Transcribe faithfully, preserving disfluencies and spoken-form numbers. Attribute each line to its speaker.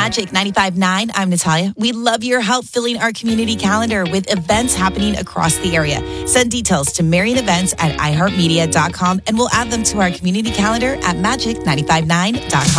Speaker 1: Magic ninety-five point nine, I'm Natalia. We love your help filling our community calendar with events happening across the area. Send details to Marion Events at i heart media dot com and we'll add them to our community calendar at magic nine five nine dot com.